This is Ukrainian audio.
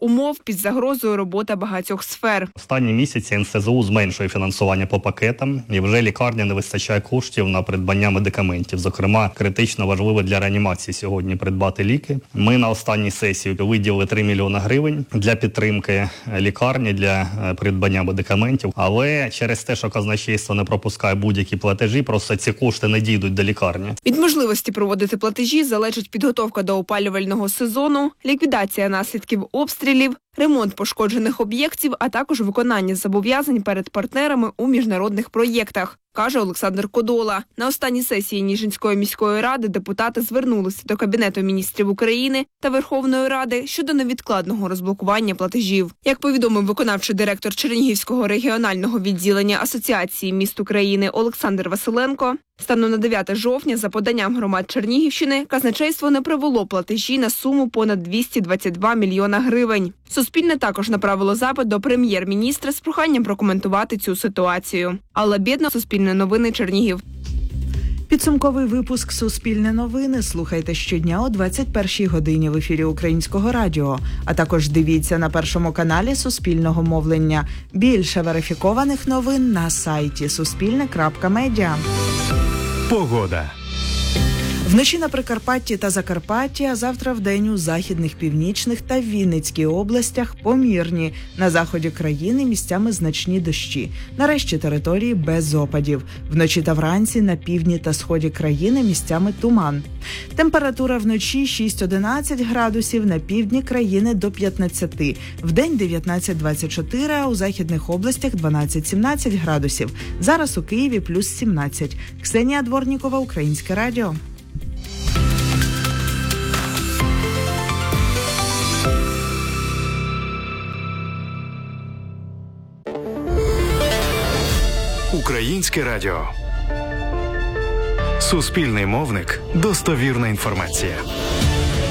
умов під загрозою робота багатьох сфер. Останні місяці НСЗУ зменшує фінансування по пакетам, і вже лікарні не вистачає коштів на придбання медикаментів. Зокрема, критично важливо для реанімації сьогодні придбати ліки. Ми на останній сесії виділили 3 мільйони гривень для підтримки лікарні, для придбання медикаментів. Але через те, що казначейство не пропускає будь-які платежі, просто ці кошти не дійдуть до лікарні. Від можливості проводити платежі залежить підготовка до опалювального сезону, ліквідація наслідків обстрілів, ремонт пошкоджених об'єктів, а також виконання зобов'язань перед партнерами у міжнародних проєктах, каже Олександр Кодола. На останній сесії Ніжинської міської ради депутати звернулися до Кабінету міністрів України та Верховної Ради щодо невідкладного розблокування платежів. Як повідомив виконавчий директор Чернігівського регіонального відділення Асоціації міст України Олександр Василенко, станом на 9 жовтня за поданням громад Чернігівщини казначейство не провело платежі на суму понад 222 мільйона гривень. Суспільне також направило запит до прем'єр-міністра з проханням прокоментувати цю ситуацію. Алла Бєдна, Суспільне новини, Чернігів. Підсумковий випуск «Суспільне новини» слухайте щодня о 21-й годині в ефірі Українського радіо. А також дивіться на Першому каналі Суспільного мовлення. Більше верифікованих новин на сайті suspilne.media. Погода. Вночі на Прикарпатті та Закарпатті, а завтра вдень у західних, північних та Вінницькій областях помірні. На заході країни місцями значні дощі. На решті території без опадів. Вночі та вранці на півдні та сході країни місцями туман. Температура вночі 6-11 градусів, на півдні країни до 15. Вдень 19-24, а у західних областях 12-17 градусів. Зараз у Києві плюс 17. Ксенія Дворнікова, Українське радіо. Українське радіо. Суспільний мовник. Достовірна інформація.